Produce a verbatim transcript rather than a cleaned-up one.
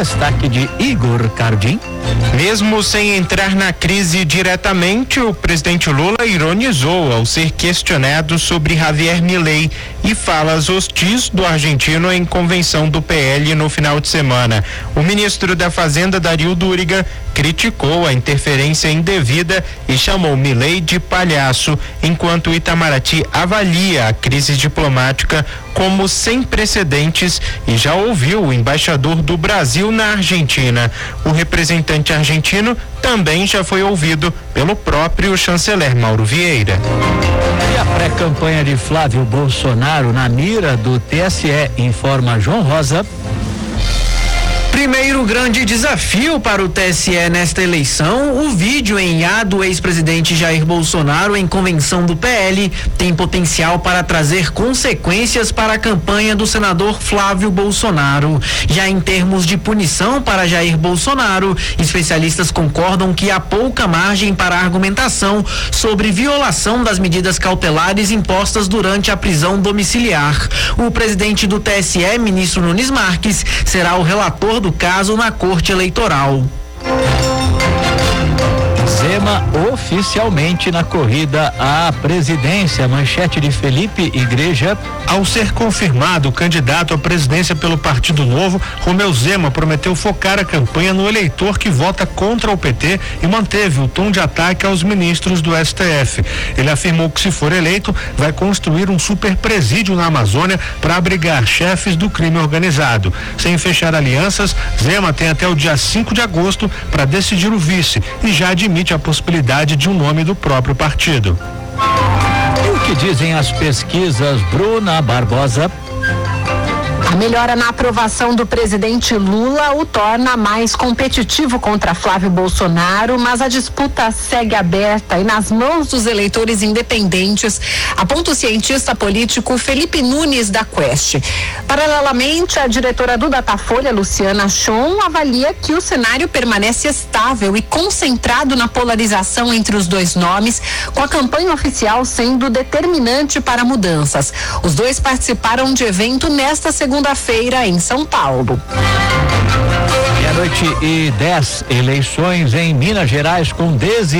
destaque de Igor Cardim. Mesmo sem entrar na crise diretamente, o presidente Lula ironizou ao ser questionado sobre Javier Milei e falas hostis do argentino em convenção do P L no final de semana. O ministro da Fazenda, Dario Duriga, criticou a interferência indevida e chamou Milei de palhaço, enquanto Itamaraty avalia a crise diplomática como sem precedentes e já ouviu o embaixador do Brasil na Argentina. O representante argentino também já foi ouvido pelo próprio chanceler Mauro Vieira. E a pré-campanha de Flávio Bolsonaro na mira do T S E, informa João Rosa. Primeiro grande desafio para o T S E nesta eleição, o vídeo em I A do ex-presidente Jair Bolsonaro em convenção do P L tem potencial para trazer consequências para a campanha do senador Flávio Bolsonaro. Já em termos de punição para Jair Bolsonaro, especialistas concordam que há pouca margem para argumentação sobre violação das medidas cautelares impostas durante a prisão domiciliar. O presidente do T S E, ministro Nunes Marques, será o relator do caso na Corte Eleitoral. Zema oficialmente na corrida à presidência. Manchete de Felipe Igreja. Ao ser confirmado o candidato à presidência pelo Partido Novo, Romeu Zema prometeu focar a campanha no eleitor que vota contra o P T e manteve o tom de ataque aos ministros do S T F. Ele afirmou que, se for eleito, vai construir um super presídio na Amazônia para abrigar chefes do crime organizado. Sem fechar alianças, Zema tem até o dia cinco de agosto para decidir o vice e já admite a possibilidade de um nome do próprio partido. E o que dizem as pesquisas, Bruna Barbosa? A melhora na aprovação do presidente Lula o torna mais competitivo contra Flávio Bolsonaro, mas a disputa segue aberta e nas mãos dos eleitores independentes, aponta o cientista político Felipe Nunes da Quest. Paralelamente, a diretora do Datafolha, Luciana Chon, avalia que o cenário permanece estável e concentrado na polarização entre os dois nomes, com a campanha oficial sendo determinante para mudanças. Os dois participaram de evento nesta segunda segunda-feira em São Paulo. Meia-noite e dez, eleições em Minas Gerais com